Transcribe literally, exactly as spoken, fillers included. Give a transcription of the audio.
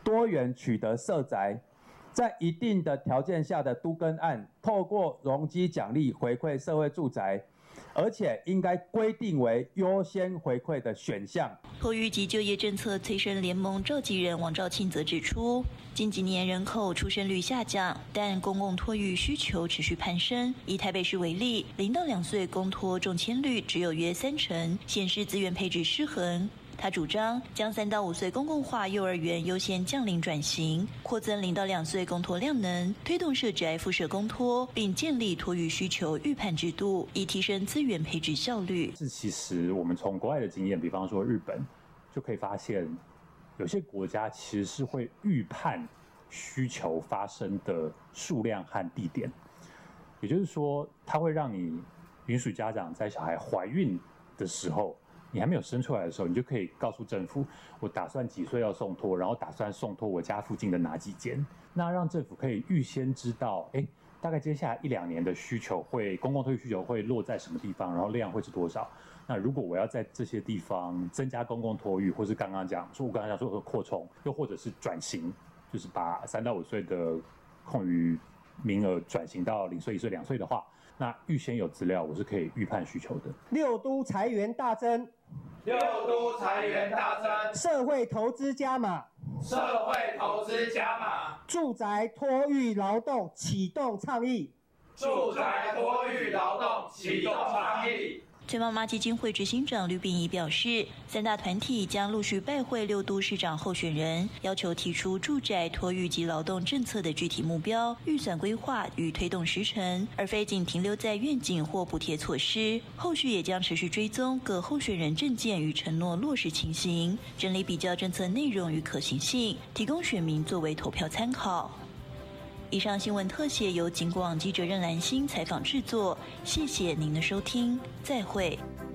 多元取得社宅，在一定的条件下的都更案，透过容积奖励回馈社会住宅，而且应该规定为优先回馈的选项。 托育及就业政策催生联盟召集人王兆庆则指出，近几年人口出生率下降，但公共托育需求持续攀升。以台北市为例，零到两岁公托中签率只有约三成，显示资源配置失衡。他主张将三到五岁公共化幼儿园优先降龄转型，扩增零到两岁公托量能，推动社宅附设公托，并建立托育需求预判制度，以提升资源配置效率。 是其实我们从国外的经验，比方说日本，就可以发现，有些国家其实是会预判需求发生的数量和地点，也就是说，它会让你允许家长在小孩怀孕的时候。你还没有生出来的时候，你就可以告诉政府，我打算几岁要送托，然后打算送托我家附近的哪几间，那让政府可以预先知道，哎，大概接下来一两年的需求会公共托育需求会落在什么地方，然后量会是多少。那如果我要在这些地方增加公共托育，或是刚刚讲说，我刚刚讲说的扩充，又或者是转型，就是把三到五岁的空余名额转型到零岁、一岁、两岁的话，那预先有资料，我是可以预判需求的。 六都财源大增， 六都财源大增， 社会投资加码， 社会投资加码， 住宅托育劳动启动倡议， 住宅托育劳动启动倡议。 崔妈妈基金会执行长吕秉仪表示，三大团体将陆续拜会六都市长候选人，要求提出住宅、托育及劳动政策的具体目标、预算规划与推动时程，而非仅停留在愿景或补贴措施。后续也将持续追踪各候选人政见与承诺落实情形，整理比较政策内容与可行性，提供选民作为投票参考。以上新闻特写由警广记者任兰心采访制作，谢谢您的收听，再会。